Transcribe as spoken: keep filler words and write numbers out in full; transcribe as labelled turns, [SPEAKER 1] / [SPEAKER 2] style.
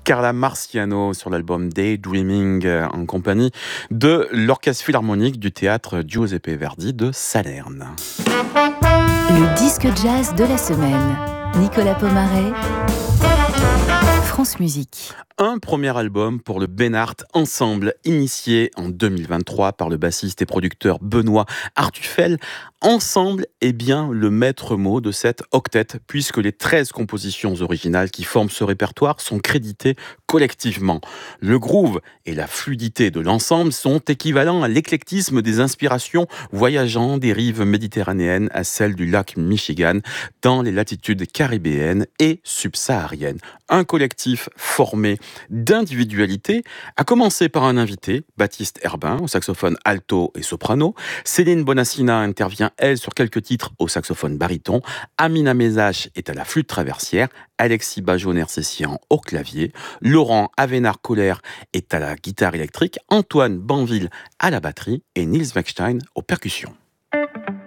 [SPEAKER 1] Carla Marciano sur l'album Daydreaming euh, en compagnie de l'Orchestre Philharmonique du Théâtre Giuseppe Verdi de Salerne.
[SPEAKER 2] Le disque jazz de la semaine. Nicolas Pomaret, France Musique.
[SPEAKER 1] Un premier album pour le Beinart Ensemble, initié en deux mille vingt-trois par le bassiste et producteur Benoît Artufel. Ensemble est bien le maître mot de cette octet, puisque les treize compositions originales qui forment ce répertoire sont créditées collectivement. Le groove et la fluidité de l'ensemble sont équivalents à l'éclectisme des inspirations voyageant des rives méditerranéennes à celles du lac Michigan, dans les latitudes caribéennes et subsahariennes. Un collectif formé d'individualité, à commencer par un invité, Baptiste Herbin, au saxophone alto et soprano. Céline Bonassina intervient, elle, sur quelques titres au saxophone baryton. Amina Mezache est à la flûte traversière. Alexis Bajon-Nersessian au clavier. Laurent Avénard-Coller est à la guitare électrique. Antoine Banville à la batterie et Nils Weckstein aux percussions.